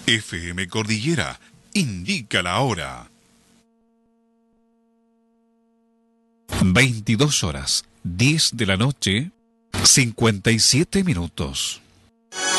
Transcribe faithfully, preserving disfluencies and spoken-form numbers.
F M Cordillera indica la hora. veintidós horas, diez de la noche, cincuenta y siete minutos.